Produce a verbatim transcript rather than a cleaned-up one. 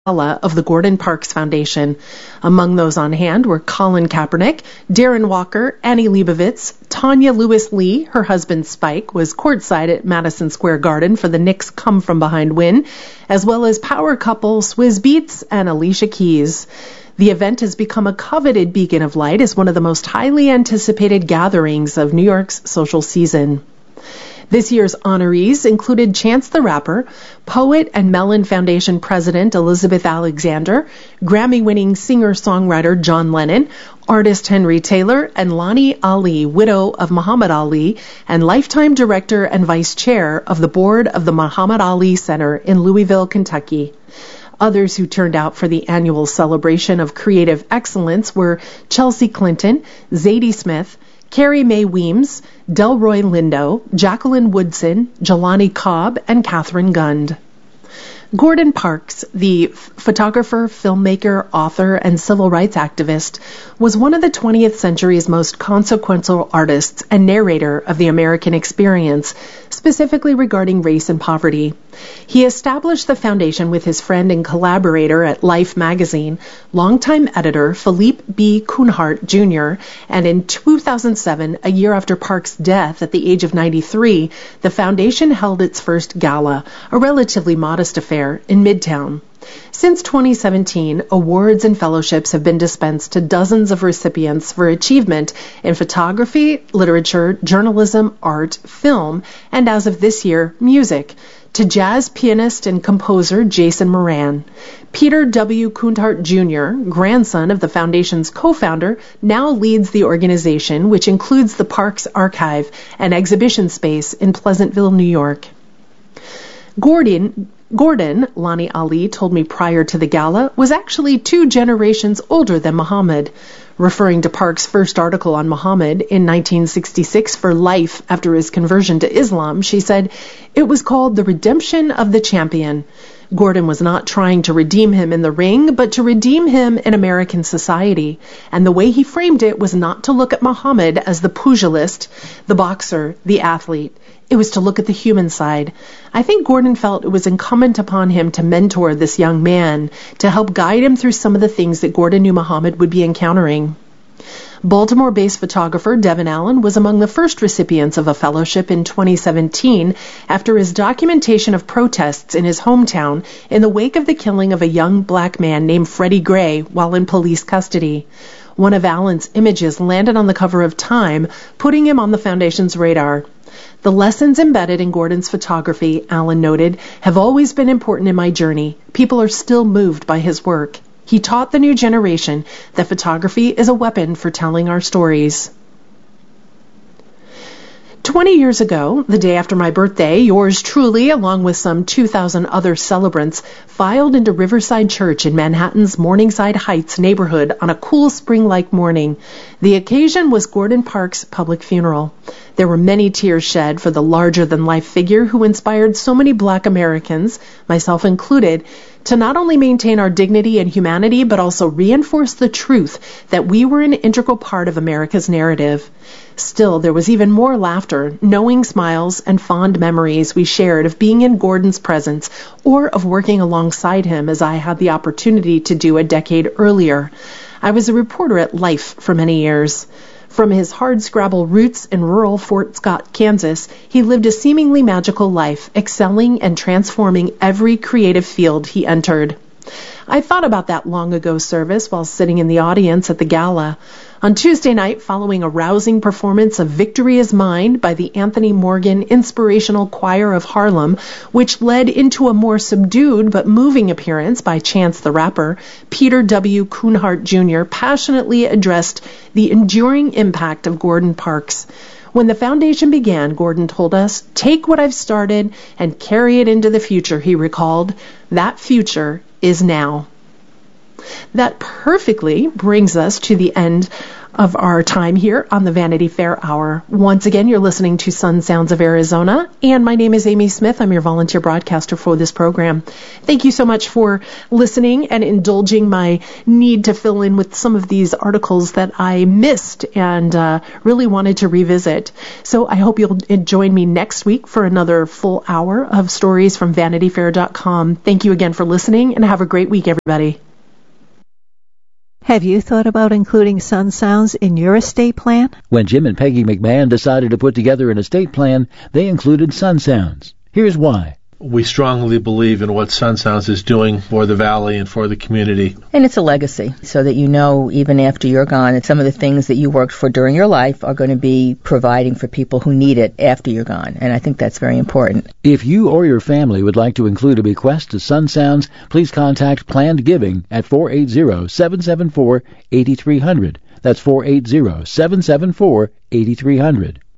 gala of the Gordon Parks Foundation. Among those on hand were Colin Kaepernick, Darren Walker, Annie Leibovitz, Tanya Lewis-Lee, her husband Spike, was courtside at Madison Square Garden for the Knicks' come-from-behind win, as well as power couple Swizz Beatz and Alicia Keys. The event has become a coveted beacon of light as one of the most highly anticipated gatherings of New York's social season. This year's honorees included Chance the Rapper, poet and Mellon Foundation president Elizabeth Alexander, Grammy-winning singer-songwriter John Lennon, artist Henry Taylor, and Lonnie Ali, widow of Muhammad Ali, and lifetime director and vice chair of the board of the Muhammad Ali Center in Louisville, Kentucky. Others who turned out for the annual celebration of creative excellence were Chelsea Clinton, Zadie Smith, Carrie Mae Weems, Delroy Lindo, Jacqueline Woodson, Jelani Cobb, and Catherine Gund. Gordon Parks, the photographer, filmmaker, author, and civil rights activist, was one of the twentieth century's most consequential artists and narrator of the American experience, specifically regarding race and poverty. He established the foundation with his friend and collaborator at Life magazine, longtime editor Philippe B. Kuhnhart, Junior, and in two thousand seven, a year after Parks' death at the age of ninety-three, the foundation held its first gala, a relatively modest affair, in Midtown. Since twenty seventeen, awards and fellowships have been dispensed to dozens of recipients for achievement in photography, literature, journalism, art, film, and as of this year, music, to jazz pianist and composer Jason Moran. Peter W. Kuhnhart, Junior, grandson of the foundation's co-founder, now leads the organization, which includes the Parks Archive, an exhibition space in Pleasantville, New York. Gordon Gordon, Lonnie Ali told me prior to the gala, was actually two generations older than Muhammad. Referring to Parks' first article on Muhammad in nineteen sixty-six for Life after his conversion to Islam, she said, "It was called The Redemption of the Champion." Gordon was not trying to redeem him in the ring, but to redeem him in American society. And the way he framed it was not to look at Muhammad as the pugilist, the boxer, the athlete. It was to look at the human side. I think Gordon felt it was incumbent upon him to mentor this young man, to help guide him through some of the things that Gordon knew Muhammad would be encountering. Baltimore-based photographer Devin Allen was among the first recipients of a fellowship in twenty seventeen after his documentation of protests in his hometown in the wake of the killing of a young black man named Freddie Gray while in police custody. One of Allen's images landed on the cover of Time, putting him on the foundation's radar. "The lessons embedded in Gordon's photography," Allen noted, "have always been important in my journey. People are still moved by his work. He taught the new generation that photography is a weapon for telling our stories." Twenty years ago, the day after my birthday, yours truly, along with some two thousand other celebrants, filed into Riverside Church in Manhattan's Morningside Heights neighborhood on a cool spring-like morning. The occasion was Gordon Parks' public funeral. There were many tears shed for the larger-than-life figure who inspired so many black Americans, myself included, to not only maintain our dignity and humanity, but also reinforce the truth that we were an integral part of America's narrative. Still, there was even more laughter, knowing smiles, and fond memories we shared of being in Gordon's presence or of working alongside him as I had the opportunity to do a decade earlier. I was a reporter at Life for many years. From his hardscrabble roots in rural Fort Scott, Kansas, he lived a seemingly magical life, excelling and transforming every creative field he entered. I thought about that long-ago service while sitting in the audience at the gala. On Tuesday night, following a rousing performance of Victory Is Mine by the Anthony Morgan Inspirational Choir of Harlem, which led into a more subdued but moving appearance by Chance the Rapper, Peter W. Kuhnhart, Junior passionately addressed the enduring impact of Gordon Parks. When the foundation began, Gordon told us, "Take what I've started and carry it into the future," he recalled. That future is now. That perfectly brings us to the end of our time here on the Vanity Fair Hour. Once again, you're listening to Sun Sounds of Arizona, and my name is Amy Smith. I'm your volunteer broadcaster for this program. Thank you so much for listening and indulging my need to fill in with some of these articles that I missed and uh, really wanted to revisit. So I hope you'll join me next week for another full hour of stories from vanity fair dot com. Thank you again for listening, and have a great week, everybody. Have you thought about including Sun Sounds in your estate plan? When Jim and Peggy McMahon decided to put together an estate plan, they included Sun Sounds. Here's why. We strongly believe in what Sun Sounds is doing for the Valley and for the community. And it's a legacy, so that you know even after you're gone that some of the things that you worked for during your life are going to be providing for people who need it after you're gone. And I think that's very important. If you or your family would like to include a bequest to Sun Sounds, please contact Planned Giving at four eight zero, seven seven four, eight three zero zero. That's four eight zero, seven seven four, eight three zero zero.